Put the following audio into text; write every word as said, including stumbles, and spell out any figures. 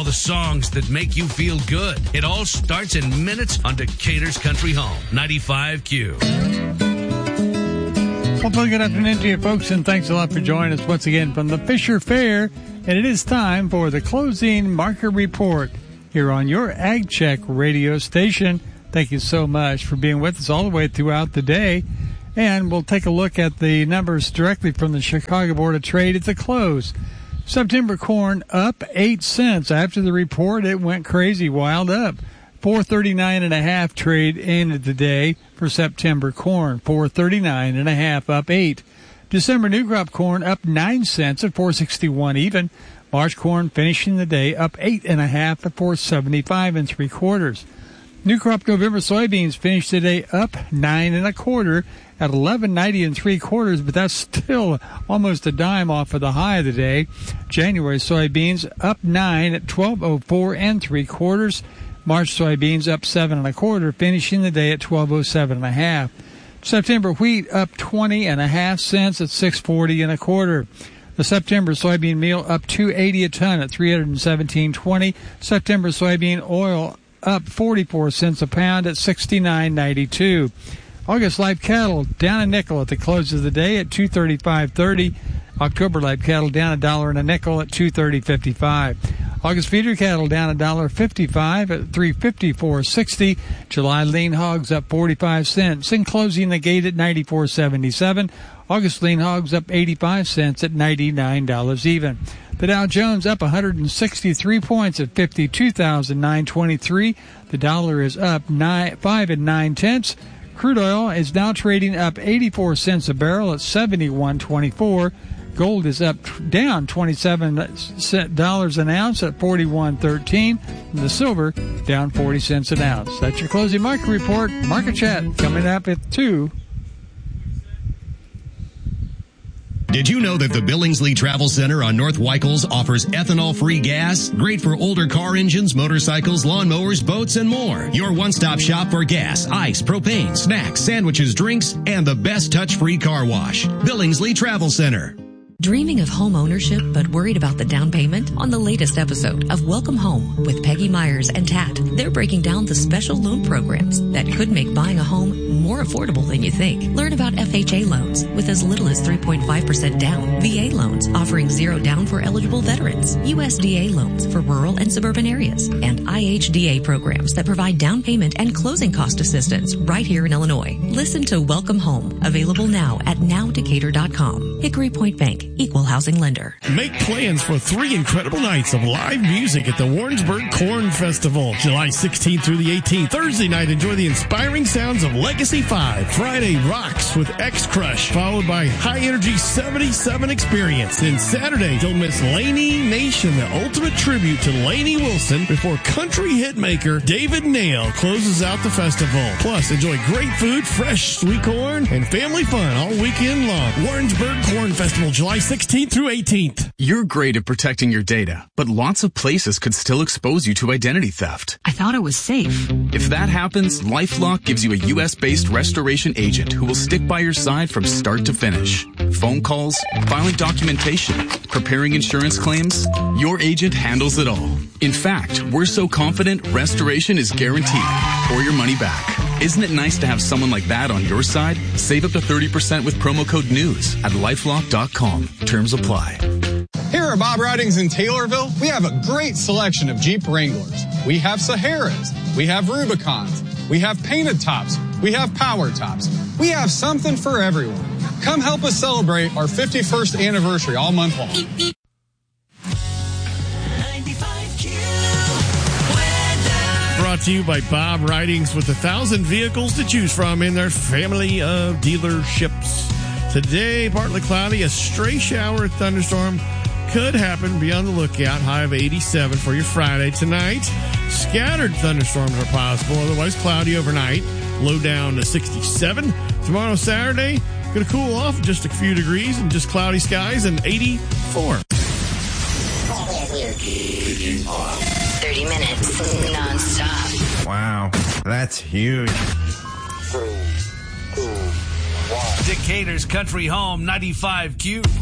the songs that make you feel good. It all starts in minutes on Decatur's Country Home, ninety-five Q. Well, good afternoon to you, folks, and thanks a lot for joining us once again from the Fisher Fair. And it is time for the closing market report here on your Ag Check radio station. Thank you so much for being with us all the way throughout the day. And we'll take a look at the numbers directly from the Chicago Board of Trade at the close. September corn up eight cents. After the report, it went crazy, wild up. four thirty-nine and a half trade ended the day for September corn. four thirty-nine and a half up eight. December new crop corn up nine cents at four sixty-one even. March corn finishing the day up eight and a half at four seventy-five and three quarters. New crop November soybeans finished the day up nine and a quarter at eleven ninety and three quarters, but that's still almost a dime off of the high of the day. January soybeans up nine at twelve oh four and three quarters. March soybeans up seven and a quarter, finishing the day at twelve oh seven and a half. September wheat up twenty and a half cents at six forty and a quarter. The September soybean meal up two eighty a ton at three seventeen twenty. September soybean oil up forty-four cents a pound at sixty-nine ninety-two. August live cattle down a nickel at the close of the day at two thirty-five thirty. October live cattle down a dollar and a nickel at two thirty fifty-five. August feeder cattle down a dollar fifty-five at three fifty-four sixty. July lean hogs up forty-five cents and closing the gate at ninety-four seventy-seven. August lean hogs up eighty-five cents at ninety-nine dollars even. The Dow Jones up one hundred sixty-three points at fifty-two thousand nine hundred twenty-three. The dollar is up nine, five and nine tenths. Crude oil is now trading up eighty-four cents a barrel at seventy-one twenty-four. Gold is up down twenty-seven dollars an ounce at forty-one thirteen. And the silver down forty cents an ounce. That's your closing market report. Market chat coming up at two. Did you know that the Billingsley Travel Center on North Weichels offers ethanol-free gas? Great for older car engines, motorcycles, lawnmowers, boats, and more. Your one-stop shop for gas, ice, propane, snacks, sandwiches, drinks, and the best touch-free car wash. Billingsley Travel Center. Dreaming of home ownership but worried about the down payment? On the latest episode of Welcome Home with Peggy Myers and Tat, they're breaking down the special loan programs that could make buying a home more affordable than you think. Learn about F H A loans with as little as three point five percent down, V A loans offering zero down for eligible veterans, U S D A loans for rural and suburban areas, and I H D A programs that provide down payment and closing cost assistance right here in Illinois. Listen to Welcome Home, available now at now decatur dot com. Hickory Point Bank, equal housing lender. Make plans for three incredible nights of live music at the Warrensburg Corn Festival. July sixteenth through the eighteenth. Thursday night, enjoy the inspiring sounds of Legacy five. Friday, rocks with X-Crush, followed by high-energy seventy-seven Experience. Then Saturday, don't miss Laney Nation, the ultimate tribute to Lainey Wilson, before country hitmaker David Nail closes out the festival. Plus, enjoy great food, fresh sweet corn, and family fun all weekend long. Warrensburg Corn Festival, July sixteenth through eighteenth. You're great at protecting your data, but lots of places could still expose you to identity theft. I thought it was safe. If that happens, LifeLock gives you a U S-based restoration agent who will stick by your side from start to finish. Phone calls, filing documentation, preparing insurance claims, your agent handles it all. In fact, we're so confident restoration is guaranteed or your money back. Isn't it nice to have someone like that on your side? Save up to thirty percent with promo code NEWS at lifelock dot com. Terms apply. Here at Bob Ridings in Taylorville, we have a great selection of Jeep Wranglers. We have Saharas. We have Rubicons. We have painted tops. We have power tops. We have something for everyone. Come help us celebrate our fifty-first anniversary all month long. Brought to you by Bob Ridings, with a thousand vehicles to choose from in their family of dealerships. Today, partly cloudy, a stray shower or thunderstorm could happen. Be on the lookout. High of eighty-seven for your Friday. Tonight, scattered thunderstorms are possible, otherwise cloudy overnight. Low down to sixty-seven. Tomorrow, Saturday, going to cool off just a few degrees and just cloudy skies and eighty-four. thirty minutes non-stop. Wow, that's huge. Decatur's Country Home, ninety-five Q.